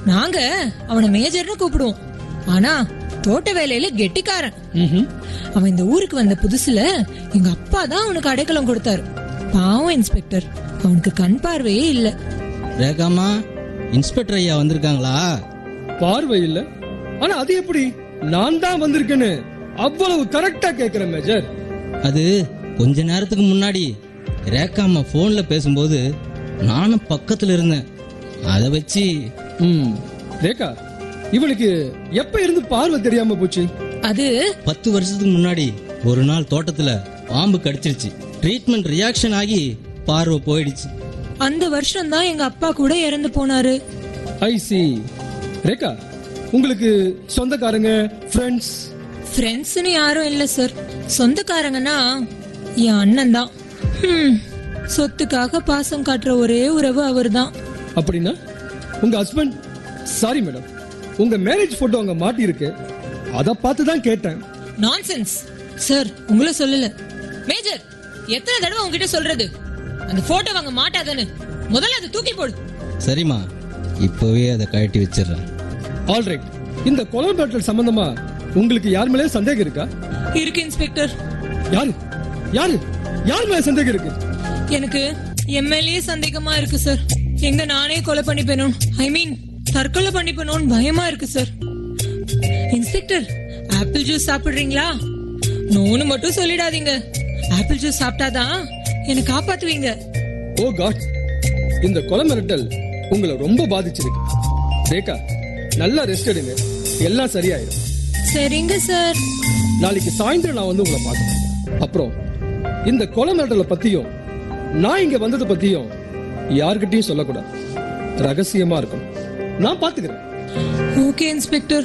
நாங்க அவனை மேஜர்னு கூப்பிடுவோம். ஆனா தோட்ட வேலையில கெட்டிக்காரன். அவன் இந்த ஊருக்கு வந்த புதுசுல எங்க அப்பா தான் அவனுக்கு அடைக்கலம் கொடுத்தாரு. பாவம் இன்ஸ்பெக்டர், அவனுக்கு கண் பார்வையே இல்ல. ரேகாமா, இன்ஸ்பெக்டர் ஐயா வந்திருக்காங்களா? பார்வை இல்ல, ஆனா அது எப்படி நான் தான் வந்திருக்கேன்னு அவ்வளவு கரெக்டா கேக்குறேன் மேஜர். அது கொஞ்ச நேரத்துக்கு முன்னாடி ரேகாமா போன்ல பேசும்போது நானும் பக்கத்துல இருந்தேன். அத வச்சு ரேகா, இவனுக்கு எப்ப இருந்து பார்வை தெரியாம போச்சு? அது 10 வருஷத்துக்கு முன்னாடி ஒரு நாள் தோட்டத்துல பாம்பு கடிச்சிருச்சு. ட்ரீட்மெண்ட் ரியாக்ஷன் ஆகி பார்வை போயிடுச்சு. அந்த வருஷம் தான் எங்க அப்பா கூட இறந்து போனாரு. ஐ சி. ரேகா, உங்களுக்கு சொந்தக்காரங்க, ஃப்ரெண்ட்ஸ்? ஃப்ரெண்ட்ஸ்னு யாரும் இல்ல சார். சொந்தக்காரங்கன்னா என் அண்ணன் தான். சொத்துக்காக பாசம் காட்டுற ஒரே உறவு அவர் தான். அப்படின்னா உங்க ஹஸ்பண்ட்? சாரி மேடம், உங்க மேரேஜ் போட்டோ அங்க மாட்டி இருக்கு, அத பார்த்து தான் கேட்டேன். நான்சென்ஸ் சார், உங்களை சொல்லல. மேஜர், எத்தனை தடவை உங்ககிட்ட சொல்றது அந்த போட்டோ வாங்க மாட்டாதன்னு? முதல்ல அதை தூக்கி போடு. சரிம்மா, இப்பவே அதை கழட்டி வச்சிடறேன். ஆல்ரைட். இந்த கொலை மிரட்டல் சம்பந்தமா உங்களுக்கு யார் மேலே சந்தேகம் இருக்கா? இருக்கு இன்ஸ்பெக்டர். யாரு யாரு யார் மேல சந்தேகம் இருக்கு? எனக்கு எம்எல்ஏ சந்தேகமா இருக்கு சார். எங்க நானே கொலை பண்ணிப்பேனும், ஐ மீன் தற்கொலை பண்ணிப்பேனும் பயமா இருக்கு சார். இன்ஸ்பெக்டர், ஆப்பிள் ஜூஸ் சாப்பிடுறீங்களா? நோன்னு மட்டும் சொல்லிடாதீங்க. ஆப்பிள் ஜூஸ் சாப்பிட்டாதான் என்னை காப்பாத்துவீங்க. ஓ காட், இந்த கொலை மிரட்டல் உங்களை ரொம்ப பாதிச்சிருக்கு. ரேகா, நல்லா ரெஸ்ட் எடுங்க, எல்லாம் சரியாயிடும். சரிங்க சார். நாளைக்கு சாயந்தரம் நான் வந்து உங்களை பார்க்கறேன். அப்புறம் இந்த கொலை மிரட்டலை பத்தியும் நான் இங்க வந்தது பத்தியும் யார்கிட்டயும் சொல்லக்கூடாது, ரகசியமா இருக்கணும். நான் பாத்துக்கிறேன். Okay inspector.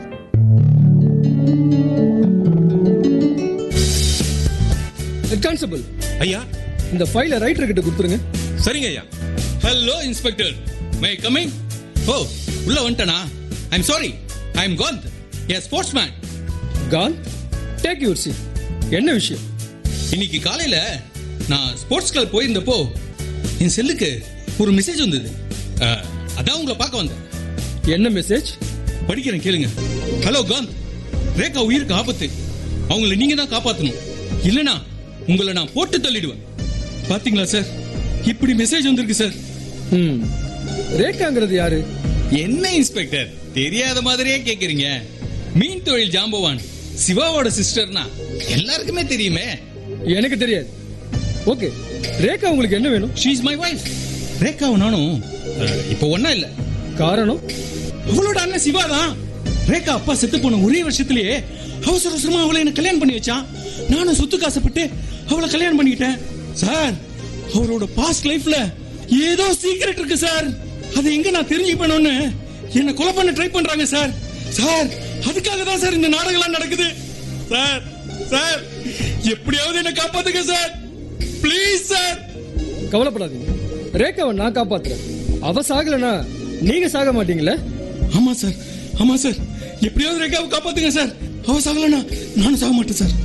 கான்ஸ்டபிள் ஐயா, இந்த ஃபைலை ரைட்டர் கிட்ட கொடுத்துருங்க. சரிங்க ஐயா. Hello inspector, may coming? ஓ, உள்ள வந்துட்டனா? I am sorry, I am Kant, a sportsman. Kant, take your seat. என்ன விஷயம்? இன்னைக்கு காலையில நான் ஸ்போர்ட்ஸ் கிளப் போயிருந்தப்போ என் செல்லுக்கு ஒரு மெசேஜ் வந்தது. அதான் உங்களை பார்க்க வந்தேன். என்ன மெசேஜ்? படிக்கிறேன், கேளுங்க. ஹலோ காந்த், ரேகா உயிருக்கு ஆபத்து. அவங்கள நீங்க தான் காப்பாத்தணும், இல்லனா உங்களை நான் போட்டு தள்ளிடுவேன். பாத்தீங்களா சார், இப்படி மெசேஜ் வந்திருக்கு சார். ரேகாங்கிறது யாரு? என்ன இன்ஸ்பெக்டர், தெரியாத மாதிரியே கேக்குறீங்க? மீன் தொழில் ஜாம்பவான் சிவாவோட சிஸ்டர்னா எல்லாருக்குமே தெரியுமே. எனக்கு தெரியாது. ஓகே, ரேகா உங்களுக்கு என்ன வேணும்? She is my wife. ரேகாவும் நானும் இப்போ ஒண்ணா இல்ல. காரணம்? அவளோட அண்ணன் சிவா தான். ரேகா அப்பா செத்து போன ஒரே வருஷத்திலேயே அவசர அவசரமா அவளை என்ன கல்யாணம் பண்ணி வச்சான். நானும் சொத்து காசப்பட்டு அவளை கல்யாணம் பண்ணிக்கிட்டேன். சார், அவரோட பாஸ்ட் லைஃப்ல ஏதோ சீக்ரெட் இருக்கு சார். அதை எங்க நான் தெரிஞ்சுக்கணும்னு என்ன கொலை பண்ண ட்ரை பண்றாங்க சார். சார், அதுக்காக தான் சார் இந்த நாடகம் நடக்குது. சார் சார், எப்படியாவது என்ன காப்பாத்துங்க சார், ப்ளீஸ் சார். கவலைப்படாதீங்க, ரேகாவை நான் காப்பாத்துறேன். அவ சாகலனா நீங்க சாக மாட்டீங்களா? ஆமா சார், ஆமா சார், எப்படியாவது ரேகாவை காப்பாத்துங்க சார். அவ சாகலனா நானும் சாக மாட்டேன் சார்.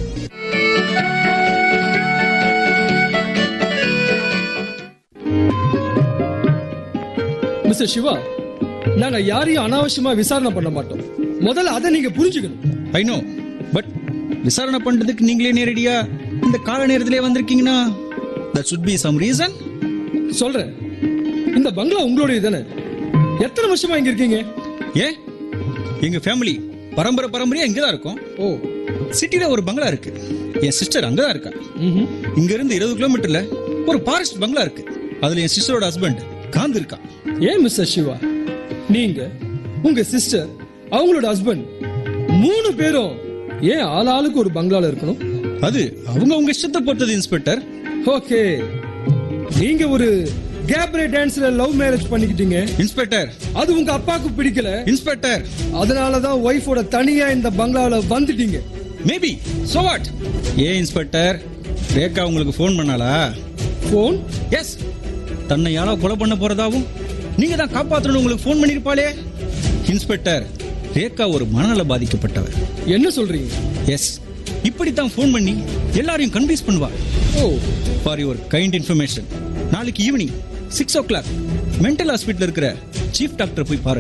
மிஸ்டர் சிவா, நாங்க யாரையும் அனாவசியமா விசாரணை பண்ண மாட்டோம். முதல்ல அதை நீங்க புரிஞ்சுக்கணும். ஐ நோ, பட் விசாரணை பண்றதுக்கு நீங்களே நேரடியா இந்த கால நேரத்திலே வந்திருக்கீங்கன்னா that should be some reason. சொல்றேன், இந்த பங்களா உங்களுடைய தானே? எத்தனை வருஷமா இங்க இருக்கீங்க? ஏன், எங்க ஃபேமிலி பரம்பரையா இங்கதான் இருக்கும். ஓ, சிட்டில ஒரு பங்களா இருக்கு, என் சிஸ்டர் அங்கதான் இருக்கா. இங்க இருந்து 20 கிலோமீட்டர்ல ஒரு ஃபாரஸ்ட் பங்களா இருக்கு, அதுல என் சிஸ்டரோட ஹஸ்பண்ட் காந்த் இருக்கா. ஏன் மிஸ்டர் சிவா, நீங்க, உங்க சிஸ்டர், அவங்களோட ஹஸ்பண்ட் 3 பேரும் ஏன் ஆளாளுக்கு ஒரு பங்களால இருக்கணும்? அது அவங்க இஷ்டத்தை பொறுத்தது இன்ஸ்பெக்டர். ஓகே, நீங்க ஒரு கேப்ரே டான்ஸ்ல லவ் மேரேஜ் பண்ணிக்கிட்டீங்க இன்ஸ்பெக்டர். அது உங்க அப்பாவுக்கு பிடிக்கல இன்ஸ்பெக்டர். அதனாலதான் ஒய்ஃபோட தனியா இந்த பங்களால வந்துட்டீங்க. Maybe, so what? ஏன் இன்ஸ்பெக்டர், ரேகா உங்களுக்கு போன் பண்ணாளா? போன்? எஸ், தன்னை யாரோ கொலை பண்ண போறதாவும் நீங்க தான் காப்பாற்றணும் உங்களுக்கு போன் பண்ணிருப்பாளே. இன்ஸ்பெக்டர், ரேகா ஒரு மனநல பாதிக்கப்பட்டவர். என்ன சொல்றீங்க? எஸ், இப்படித்தான் போன் பண்ணி எல்லாரையும் கன்வின்ஸ் பண்ணுவா. ஓ, ஃபார் யுவர் கைண்ட் இன்ஃபர்மேஷன், நாளைக்கு ஈவினிங் 6 o'clock மென்டல் ஹாஸ்பிட்டல் இருக்கிற சீஃப் டாக்டர் போய் பாருங்க.